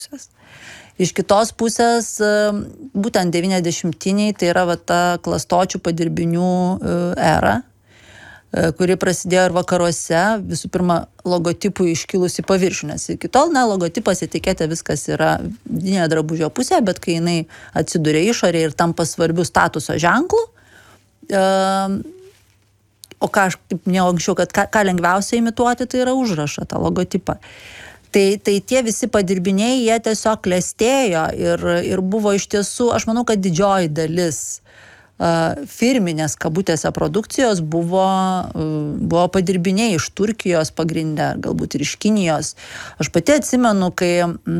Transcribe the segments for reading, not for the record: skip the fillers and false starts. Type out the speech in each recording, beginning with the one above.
Iš kitos pusės, būtent 90-iniai, tai yra ta klastočių padirbinių era, kuri prasidėjo ir vakaruose, visų pirma, logotipų iškilusi paviršių, nes iki tol, logotipas, etiketė, viskas yra vidinėje drabužio pusėje, bet kai jinai atsiduria išorėje ir tampa svarbių statuso ženklų, o ką aš minėjau anksčiau, kad ką lengviausia imituoti, tai yra užrašą, tą logotipą. Tai tie visi padirbiniai, jie tiesiog klestėjo ir buvo iš tiesų, aš manau, kad didžioji dalis firminės kabutėse produkcijos buvo padirbiniai iš Turkijos pagrindę, galbūt ir iš Kinijos. Aš pati atsimenu, kai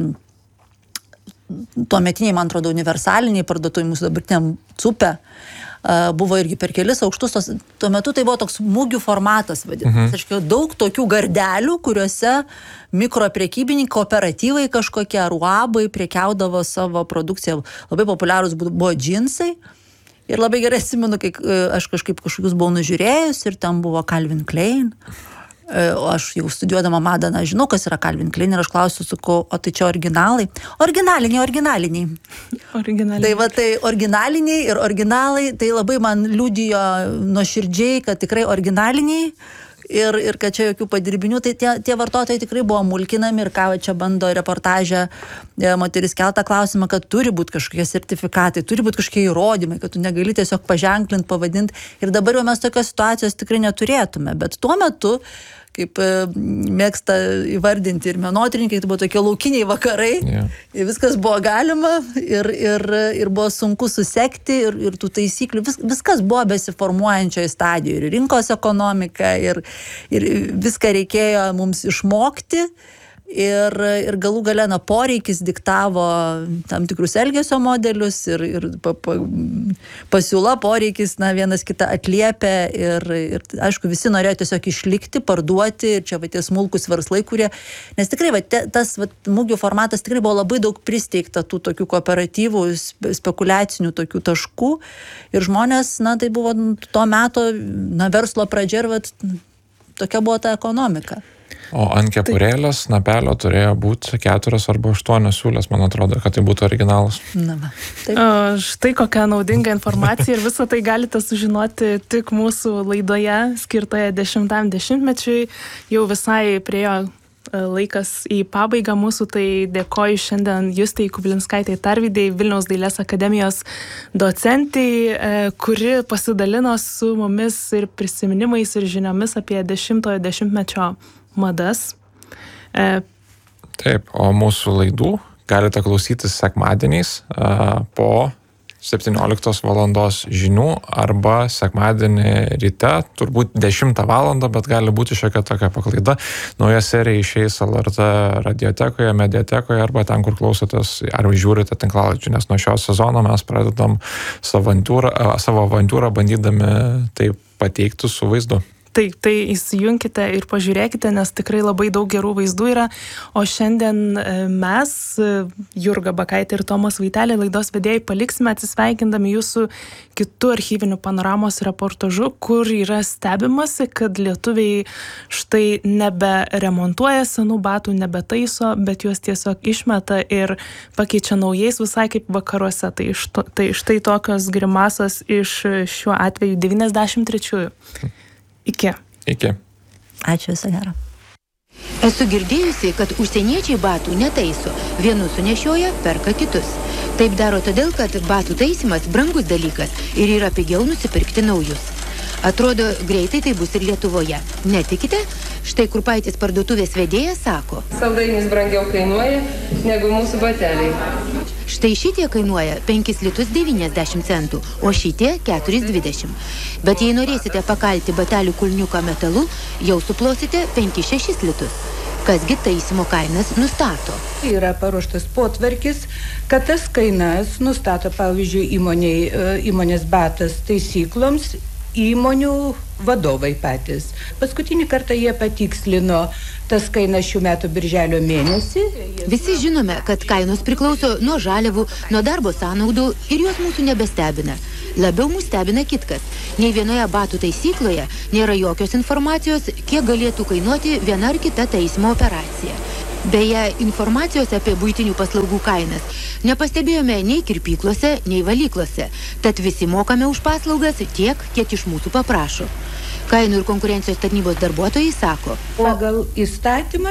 tuometiniai, man atrodo, universaliniai parduotuvai mūsų dabartiniam CUPE buvo irgi per kelis aukštus, tuo metu tai buvo toks mugių formatas vadinamas. Aiškiai, daug tokių gardelių, kuriuose mikroprekybininkai, kooperatyvai kažkokie, ar uabai prekiaudavo savo produkciją. Labai populiarūs buvo džinsai. Ir labai gerai atsimenu, kai aš kažkokius buvau nužiūrėjus ir ten buvo Calvin Klein. O aš jau studijuodama madą, žinau, kas yra Calvin Klein ir aš klausiu, sakau, o tai čia originalai? Originaliniai. Tai va, tai originaliniai ir originalai, tai labai man liudijo nuoširdžiai, kad tikrai originaliniai ir kad čia jokių padirbinių, tai tie vartotojai tikrai buvo mulkinami ir ką čia bando reportaže moteris keltą klausimą, kad turi būti kažkokie sertifikatai, turi būti kažkokie įrodymai, kad tu negali tiesiog paženklinti, pavadinti. Ir dabar jau mes tokios situacijos tikrai neturėtume, bet tuo metu, kaip mėgsta įvardinti ir menotyrininkai, tai buvo tokie laukiniai vakarai, viskas buvo galima ir buvo sunku susekti ir tų taisyklių, viskas buvo besiformuojančioje stadijoje, ir rinkos ekonomika, ir viską reikėjo mums išmokti. Ir galų gale poreikis diktavo tam tikrus elgesio modelius ir pasiūla poreikis vienas kitą atliepia ir aišku, visi norėjo tiesiog išlikti, parduoti ir čia tie smulkus verslai, kurie, nes tikrai tas mugių formatas tikrai buvo labai daug pristeigta tų tokių kooperatyvų, spekuliacinių tokių taškų ir žmonės, tai buvo to meto verslo pradžia ir tokia buvo ta ekonomika. O ant kepurėlės napelio turėjo būti 4 arba 8 siūlės, man atrodo, kad tai būtų originalas. Štai kokia naudinga informacija ir visą tai galite sužinoti tik mūsų laidoje skirtoje 10-mečiui. Jau visai priejo laikas į pabaigą mūsų, tai dėkoju šiandien Justei Kublinskaitei Tarvydei, Vilniaus dailės akademijos docentei, kuri pasidalino su mumis ir prisiminimais ir žiniomis apie 10-mečio madas. Taip, o mūsų laidų galite klausytis sekmadieniais po 17 valandos žinių arba sekmadienį ryte, turbūt 10 valandą, bet gali būti šiokia tokia paklaida. Nauja serija išeis LRT radiotekoje, mediatekoje arba ten, kur klausotės ar žiūrite tinklalaidžių, nes nuo šio sezono mes pradedam savo avantiūrą bandydami tai pateikti su vaizdu. Taip, tai įsijunkite ir pažiūrėkite, nes tikrai labai daug gerų vaizdų yra. O šiandien mes, Jurga Bakaitė ir Tomas Vaitelė, laidos vedėjai, paliksime atsisveikindami jūsų kitų archyvinių panoramos reportažu, kur yra stebimasi, kad lietuviai štai neberemontuoja senų batų, nebetaiso, bet juos tiesiog išmeta ir pakeičia naujais, visai kaip vakaruose. Tai štai tokios grimasos iš šiuo atveju 93-ųjų. Iki. Ačiū, viso gero. Esu girdėjusi, kad užsieniečiai batų netaiso. Vienus sunešioja, perka kitus. Taip daro todėl, kad batų taisymas brangus dalykas ir yra pigiau nusipirkti naujus. Atrodo, greitai tai bus ir Lietuvoje. Netikite? Štai Kurpaitės parduotuvės vedėjas sako. Saldainis brangiau kainuoja negu mūsų bateliai. Štai šitie kainuoja 5 litus 90 centų, o šitie 4,20. Bet jei norėsite pakalti batelių kulniuką metalu, jau suplosite 5-6 litus. Kasgi taisymo kainas nustato? Yra paruoštas potvarkis, kad tas kainas nustato, pavyzdžiui, įmonės batas taisykloms įmonių vadovai patys. Paskutinį kartą jie patikslino tas kainas šių metų birželio mėnesį. Visi žinome, kad kainos priklauso nuo žaliavų, nuo darbo sąnaudų ir jos mūsų nebestebina. Labiau mus stebina kitkas. Nei vienoje batų taisykloje nėra jokios informacijos, kiek galėtų kainuoti viena ar kita taisymo operacija. Beje, informacijos apie buitinių paslaugų kainas nepastebėjome nei kirpyklose, nei valyklose, tad visi mokame už paslaugas tiek, kiek iš mūsų paprašo. Kainų ir konkurencijos tarnybos darbuotojai sako, pagal įstatymą